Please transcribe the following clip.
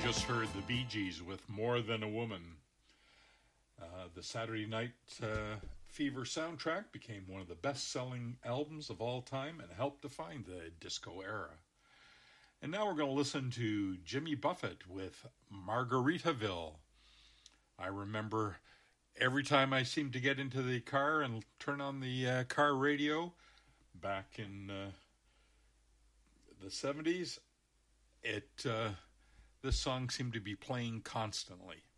just heard the Bee Gees with More Than a Woman. The Saturday Night Fever soundtrack became one of the best-selling albums of all time and helped define the disco era. And now we're going to listen to Jimmy Buffett with Margaritaville. I remember every time I seemed to get into the car and turn on the car radio back in the 70s, this song seemed to be playing constantly.